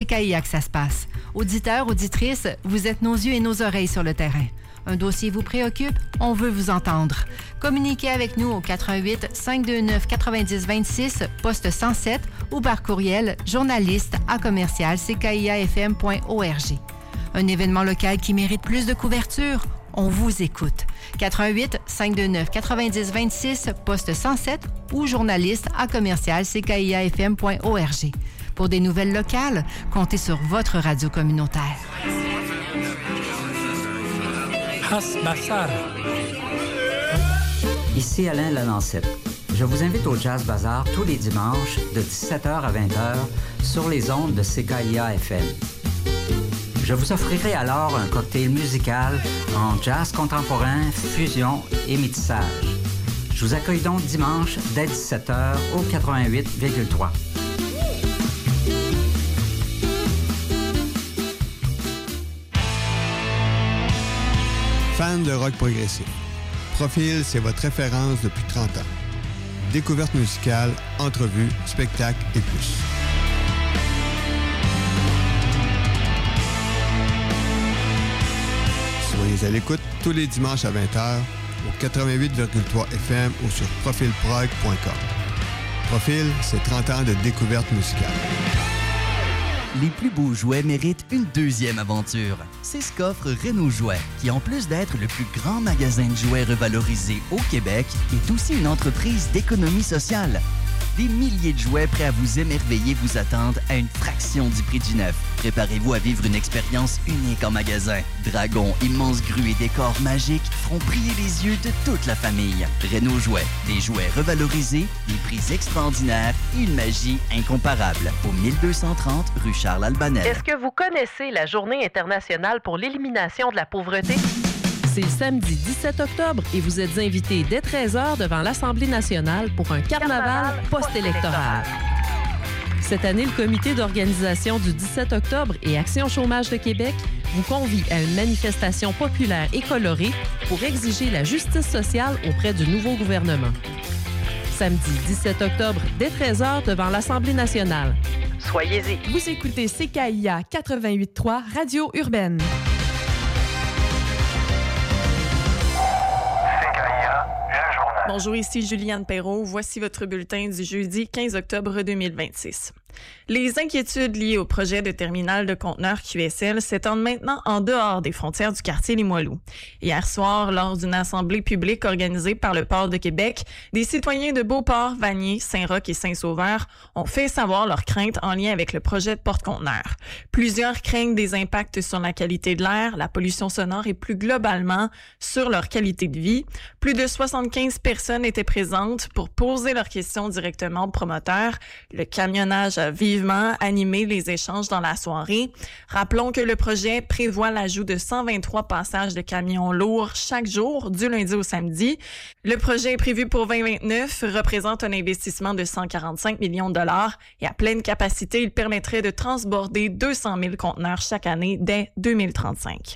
CKIA que ça se passe. Auditeurs, auditrices, vous êtes nos yeux et nos oreilles sur le terrain. Un dossier vous préoccupe? On veut vous entendre. Communiquez avec nous au 88 529 90 26, poste 107 ou par courriel journaliste@ckiafm.org. Un événement local qui mérite plus de couverture? On vous écoute. 88 529 90 26, poste 107 ou journaliste@ckiafm.org. Pour des nouvelles locales, comptez sur votre radio communautaire. Ici Alain Lalancette. Je vous invite au Jazz Bazar tous les dimanches de 17h à 20h sur les ondes de CKIA FM. Je vous offrirai alors un cocktail musical en jazz contemporain, fusion et métissage. Je vous accueille donc dimanche dès 17h au 88,3. Fan de rock progressif. Profil, c'est votre référence depuis 30 ans. Découverte musicale, entrevues, spectacles et plus. Soyez à l'écoute tous les dimanches à 20h au 88,3 FM ou sur profilprog.com. Profil, c'est 30 ans de découverte musicale. Les plus beaux jouets méritent une deuxième aventure. C'est ce qu'offre Renault Jouets, qui en plus d'être le plus grand magasin de jouets revalorisés au Québec, est aussi une entreprise d'économie sociale. Des milliers de jouets prêts à vous émerveiller vous attendent à une fraction du prix du neuf. Préparez-vous à vivre une expérience unique en magasin. Dragons, immenses grues et décors magiques feront briller les yeux de toute la famille. Renault Jouets, des jouets revalorisés, des prix extraordinaires et une magie incomparable. Au 1230 rue Charles-Albanel. Est-ce que vous connaissez la Journée internationale pour l'élimination de la pauvreté? C'est samedi 17 octobre et vous êtes invités dès 13h devant l'Assemblée nationale pour un carnaval post-électoral. Cette année, le comité d'organisation du 17 octobre et Action Chômage de Québec vous convie à une manifestation populaire et colorée pour exiger la justice sociale auprès du nouveau gouvernement. Samedi 17 octobre dès 13h devant l'Assemblée nationale. Soyez-y. Vous écoutez CKIA 88.3 Radio Urbaine. Bonjour, ici Juliane Perrault. Voici votre bulletin du jeudi 15 octobre 2026. Les inquiétudes liées au projet de terminal de conteneurs QSL s'étendent maintenant en dehors des frontières du quartier Limoilou. Hier soir, lors d'une assemblée publique organisée par le Port de Québec, des citoyens de Beauport, Vanier, Saint-Roch et Saint-Sauveur ont fait savoir leurs craintes en lien avec le projet de porte-conteneurs. Plusieurs craignent des impacts sur la qualité de l'air, la pollution sonore et plus globalement sur leur qualité de vie. Plus de 75 personnes étaient présentes pour poser leurs questions directement au promoteur. Le camionnage a vivement animé les échanges dans la soirée. Rappelons que le projet prévoit l'ajout de 123 passages de camions lourds chaque jour, du lundi au samedi. Le projet est prévu pour 2029, représente un investissement de 145 millions de dollars et à pleine capacité, il permettrait de transborder 200 000 conteneurs chaque année dès 2035.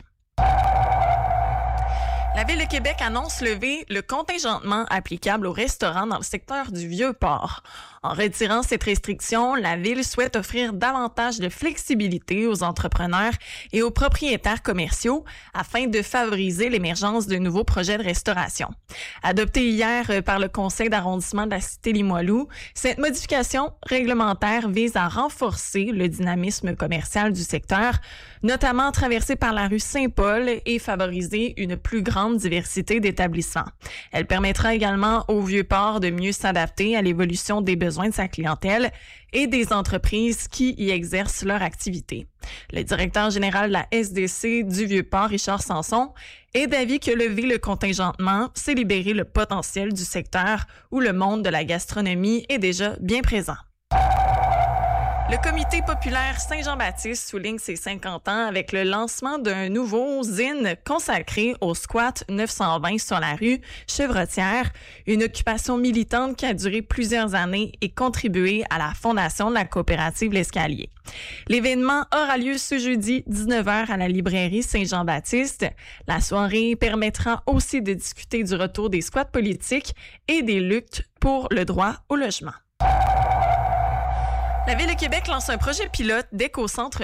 La Ville de Québec annonce lever le contingentement applicable aux restaurants dans le secteur du Vieux-Port. En retirant cette restriction, la Ville souhaite offrir davantage de flexibilité aux entrepreneurs et aux propriétaires commerciaux afin de favoriser l'émergence de nouveaux projets de restauration. Adoptée hier par le Conseil d'arrondissement de la Cité Limoilou, cette modification réglementaire vise à renforcer le dynamisme commercial du secteur, notamment traversé par la rue Saint-Paul, et favoriser une plus grande diversité d'établissements. Elle permettra également au Vieux-Port de mieux s'adapter à l'évolution des besoins de sa clientèle et des entreprises qui y exercent leur activité. Le directeur général de la SDC du Vieux-Port, Richard Sanson, est d'avis que lever le contingentement, c'est libérer le potentiel du secteur où le monde de la gastronomie est déjà bien présent. Le Comité populaire Saint-Jean-Baptiste souligne ses 50 ans avec le lancement d'un nouveau zine consacré au squat 920 sur la rue Chevrotière, une occupation militante qui a duré plusieurs années et contribué à la fondation de la coopérative L'Escalier. L'événement aura lieu ce jeudi 19h à la librairie Saint-Jean-Baptiste. La soirée permettra aussi de discuter du retour des squats politiques et des luttes pour le droit au logement. La Ville de Québec lance un projet pilote d'éco-centre